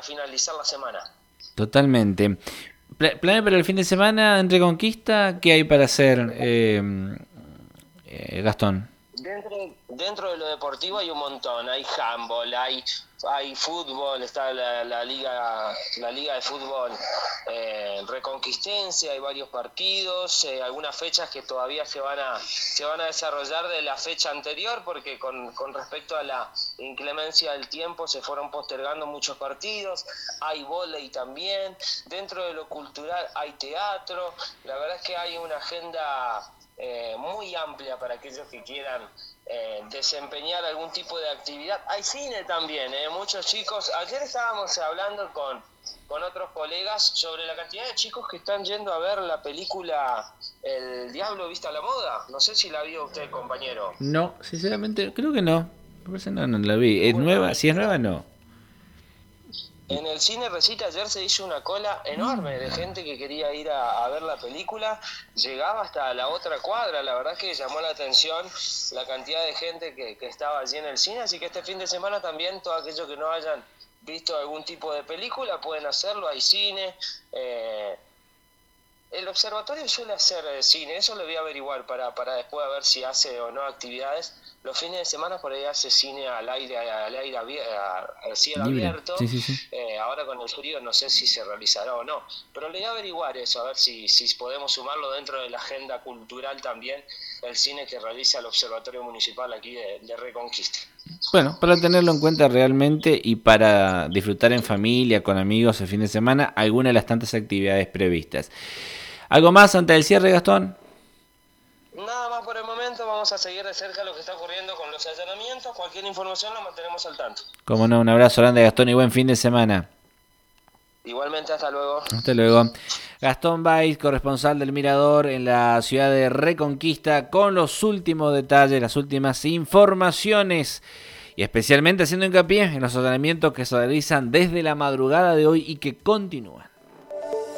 finalizar la semana. Totalmente. ¿Planes para el fin de semana en Reconquista? ¿Qué hay para hacer, Gastón? Dentro de lo deportivo hay un montón, hay handball, hay fútbol, está la liga de fútbol reconquistense, hay varios partidos, algunas fechas que todavía se van a desarrollar de la fecha anterior, porque con respecto a la inclemencia del tiempo se fueron postergando muchos partidos, hay vóley también, dentro de lo cultural hay teatro, la verdad es que hay una agenda muy amplia para aquellos que quieran desempeñar algún tipo de actividad. Hay cine también, muchos chicos. Ayer estábamos hablando con otros colegas sobre la cantidad de chicos que están yendo a ver la película El Diablo Viste a la Moda. No sé si la vio usted, compañero. No, sinceramente, creo que no. Me parece no la vi. ¿Es Bueno, nueva? Si es nueva, no. en el cine Recita ayer se hizo una cola enorme de gente que quería ir a ver la película, llegaba hasta la otra cuadra, la verdad que llamó la atención la cantidad de gente que estaba allí en el cine, así que este fin de semana también todos aquellos que no hayan visto algún tipo de película pueden hacerlo, hay cine, el observatorio suele hacer cine, eso lo voy a averiguar para después a ver si hace o no actividades. Los fines de semana por ahí hace cine al cielo Libre. abierto. Sí, sí, sí. Ahora con el frío no sé si se realizará o no. Pero le voy a averiguar eso, a ver si podemos sumarlo dentro de la agenda cultural también, el cine que realiza el Observatorio Municipal aquí de Reconquista. Bueno, para tenerlo en cuenta realmente y para disfrutar en familia, con amigos el fin de semana, alguna de las tantas actividades previstas. ¿Algo más antes del cierre, Gastón? Nada más por el momento, vamos a seguir de cerca lo que está ocurriendo con los allanamientos. Cualquier información la mantenemos al tanto. Como no, un abrazo grande, Gastón, y buen fin de semana. Igualmente, hasta luego. Hasta luego. Gastón Baiz, corresponsal del Mirador en la ciudad de Reconquista, con los últimos detalles, las últimas informaciones y especialmente haciendo hincapié en los allanamientos que se realizan desde la madrugada de hoy y que continúan.